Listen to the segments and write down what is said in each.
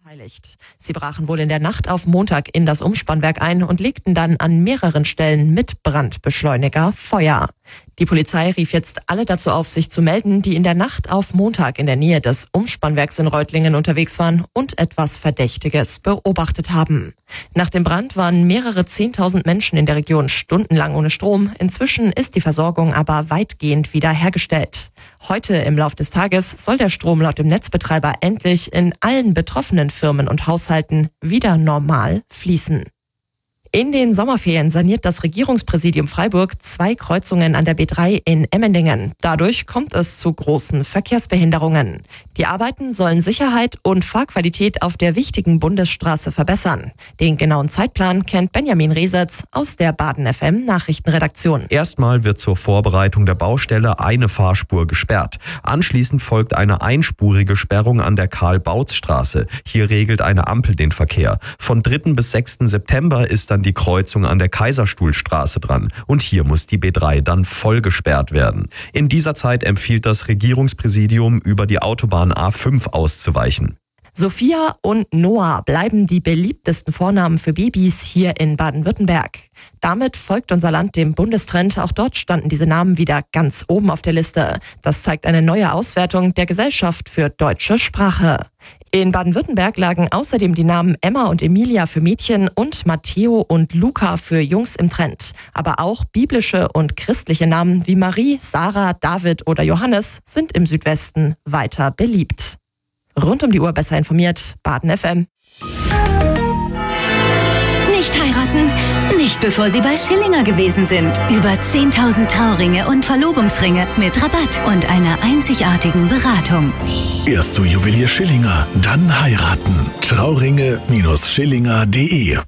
beteiligt. Sie brachen wohl in der Nacht auf Montag in das Umspannwerk ein und legten dann an mehreren Stellen mit Brandbeschleuniger Feuer. Die Polizei rief jetzt alle dazu auf, sich zu melden, die in der Nacht auf Montag in der Nähe des Umspannwerks in Reutlingen unterwegs waren und etwas Verdächtiges beobachtet haben. Nach dem Brand waren mehrere 10.000 Menschen in der Region stundenlang ohne Strom. Inzwischen ist die Versorgung aber weitgehend wiederhergestellt. Heute im Lauf des Tages soll der Strom laut dem Netzbetreiber endlich in allen betroffenen Firmen und Haushalten wieder normal fließen. In den Sommerferien saniert das Regierungspräsidium Freiburg 2 Kreuzungen an der B3 in Emmendingen. Dadurch kommt es zu großen Verkehrsbehinderungen. Die Arbeiten sollen Sicherheit und Fahrqualität auf der wichtigen Bundesstraße verbessern. Den genauen Zeitplan kennt Benjamin Resetz aus der Baden FM Nachrichtenredaktion. Erstmal wird zur Vorbereitung der Baustelle eine Fahrspur gesperrt. Anschließend folgt eine einspurige Sperrung an der Karl-Bautz-Straße. Hier regelt eine Ampel den Verkehr. Von 3. bis 6. September ist dann die Kreuzung an der Kaiserstuhlstraße dran. Und hier muss die B3 dann voll gesperrt werden. In dieser Zeit empfiehlt das Regierungspräsidium, über die Autobahn A5 auszuweichen. Sophia und Noah bleiben die beliebtesten Vornamen für Babys hier in Baden-Württemberg. Damit folgt unser Land dem Bundestrend. Auch dort standen diese Namen wieder ganz oben auf der Liste. Das zeigt eine neue Auswertung der Gesellschaft für deutsche Sprache. In Baden-Württemberg lagen außerdem die Namen Emma und Emilia für Mädchen und Matteo und Luca für Jungs im Trend. Aber auch biblische und christliche Namen wie Marie, Sarah, David oder Johannes sind im Südwesten weiter beliebt. Rund um die Uhr besser informiert, Baden FM. Nicht heiraten, nicht bevor Sie bei Schillinger gewesen sind. Über 10.000 Trauringe und Verlobungsringe mit Rabatt und einer einzigartigen Beratung. Erst zu Juwelier Schillinger, dann heiraten. Trauringe-Schillinger.de.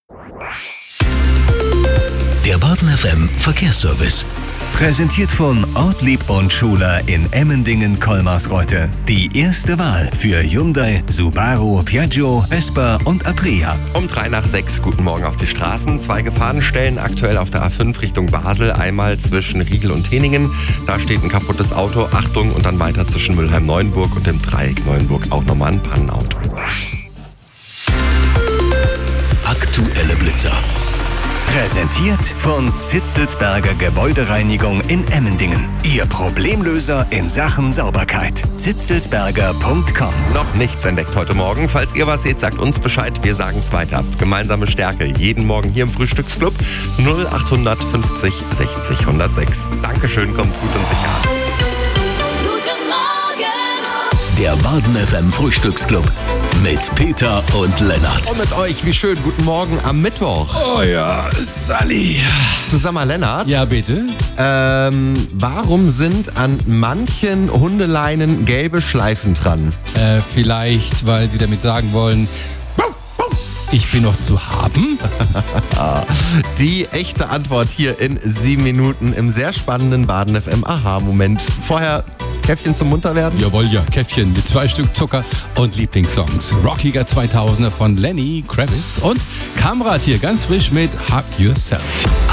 Der Baden FM Verkehrsservice. Präsentiert von Ortlieb und Schuler in Emmendingen-Kolmarsreuth. Die erste Wahl für Hyundai, Subaru, Piaggio, Vespa und Aprilia. Um 5:03, guten Morgen auf die Straßen. 2 Gefahrenstellen aktuell auf der A5 Richtung Basel. Einmal zwischen Riegel und Henningen. Da steht ein kaputtes Auto. Achtung, und dann weiter zwischen Mülheim-Neuenburg und dem Dreieck Neuenburg auch nochmal ein Pannenauto. Aktuelle Blitzer. Präsentiert von Zitzelsberger Gebäudereinigung in Emmendingen. Ihr Problemlöser in Sachen Sauberkeit. zitzelsberger.com. Noch nichts entdeckt heute Morgen. Falls ihr was seht, sagt uns Bescheid. Wir sagen es weiter. Gemeinsame Stärke. Jeden Morgen hier im Frühstücksclub. 0850 60 106. Dankeschön, kommt gut und sicher. Guten Morgen! Der Baden FM Frühstücksclub mit Peter und Lennart. Und mit euch, wie schön, guten Morgen am Mittwoch. Oh ja, Sally. Du, sag mal, Lennart. Ja, bitte? Warum sind an manchen Hundeleinen gelbe Schleifen dran? Vielleicht, weil sie damit sagen wollen, ich bin noch zu haben. Die echte Antwort hier in 7 Minuten im sehr spannenden Baden FM Aha-Moment. Vorher Käffchen zum Munterwerden? Jawohl, ja, Käffchen mit 2 Stück Zucker und Lieblingssongs. Rockiger 2000er von Lenny Kravitz und Kamrat hier ganz frisch mit Hug Yourself.